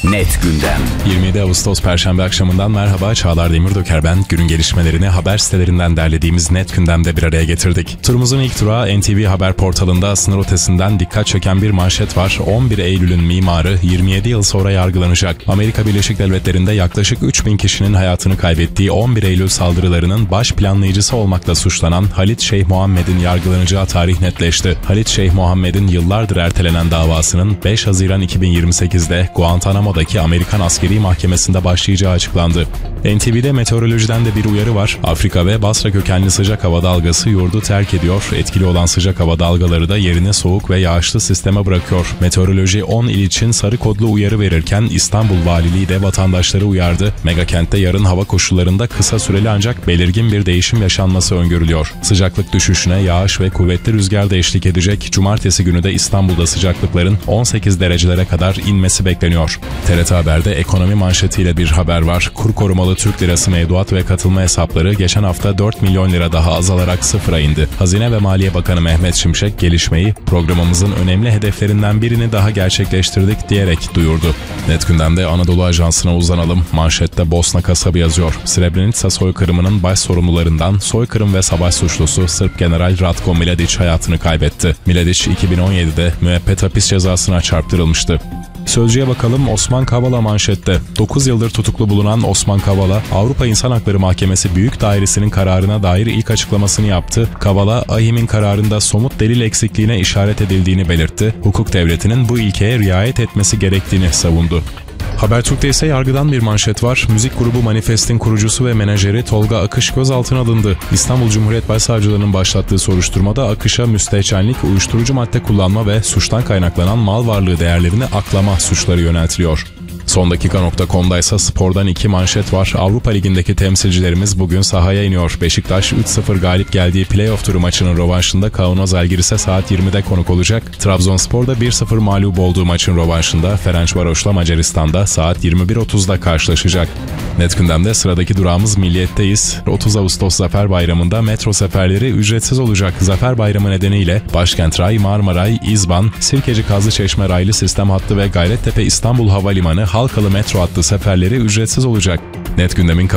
Net Gündem. 27 Ağustos Perşembe akşamından merhaba, Çağlar Demirdöker ben. Günün gelişmelerini haber sitelerinden derlediğimiz Net Gündem'de bir araya getirdik. Turumuzun ilk durağı NTV Haber portalında sınır ötesinden dikkat çeken bir manşet var. 11 Eylül'ün mimarı 27 yıl sonra yargılanacak. Amerika Birleşik Devletleri'nde yaklaşık 3000 kişinin hayatını kaybettiği 11 Eylül saldırılarının baş planlayıcısı olmakla suçlanan Halit Şeyh Muhammed'in yargılanacağı tarih netleşti. Halit Şeyh Muhammed'in yıllardır ertelenen davasının 5 Haziran 2028'de Guantanamo'daki Amerikan Askeri Mahkemesi'nde başlayacağı açıklandı. NTV'de meteorolojiden de bir uyarı var. Afrika ve Basra kökenli sıcak hava dalgası yurdu terk ediyor. Etkili olan sıcak hava dalgaları da yerini soğuk ve yağışlı sisteme bırakıyor. Meteoroloji 10 il için sarı kodlu uyarı verirken İstanbul Valiliği de vatandaşları uyardı. Megakentte yarın hava koşullarında kısa süreli ancak belirgin bir değişim yaşanması öngörülüyor. Sıcaklık düşüşüne yağış ve kuvvetli rüzgar da eşlik edecek. Cumartesi günü de İstanbul'da sıcaklıkların 18 derecelere kadar inmesi bekleniyor. TRT Haber'de ekonomi manşetiyle bir haber var. Kur korumalı Türk lirası mevduat ve katılma hesapları geçen hafta 4 milyon lira daha azalarak sıfıra indi. Hazine ve Maliye Bakanı Mehmet Şimşek gelişmeyi programımızın önemli hedeflerinden birini daha gerçekleştirdik diyerek duyurdu. Net Gündem'de Anadolu Ajansı'na uzanalım. Manşette Bosna kasabı yazıyor. Srebrenica soykırımının baş sorumlularından soykırım ve savaş suçlusu Sırp General Ratko Mladic hayatını kaybetti. Mladic 2017'de müebbet hapis cezasına çarptırılmıştı. Sözcü'ye bakalım. Osman Kavala manşette. 9 yıldır tutuklu bulunan Osman Kavala, Avrupa İnsan Hakları Mahkemesi Büyük Dairesi'nin kararına dair ilk açıklamasını yaptı. Kavala, AİHM'in kararında somut delil eksikliğine işaret edildiğini belirtti. Hukuk devletinin bu ilkeye riayet etmesi gerektiğini savundu. Habertürk'te ise yargıdan bir manşet var. Müzik grubu Manifest'in kurucusu ve menajeri Tolga Akış gözaltına alındı. İstanbul Cumhuriyet Başsavcılığı'nın başlattığı soruşturmada Akış'a müstehcenlik, uyuşturucu madde kullanma ve suçtan kaynaklanan mal varlığı değerlerini aklama suçları yöneltiliyor. Sondakika.com'da ise spordan 2 manşet var. Avrupa Ligi'ndeki temsilcilerimiz bugün sahaya iniyor. Beşiktaş 3-0 galip geldiği playoff turu maçının rövanşında Kaunas Žalgiris'e saat 20'de konuk olacak. Trabzonspor'da 1-0 mağlup olduğu maçın rövanşında Ferencvaros'la Macaristan'da saat 21.30'da karşılaşacak. Net Gündem'de sıradaki durağımız Milliyet'teyiz. 30 Ağustos Zafer Bayramı'nda metro seferleri ücretsiz olacak. Zafer Bayramı nedeniyle Başkent Ray, Marmaray, İzban, Sirkeci Kazlıçeşme raylı sistem hattı ve Gayrettepe İstanbul Havalimanı Halkalı metro hattı seferleri ücretsiz olacak. Net Gündem'in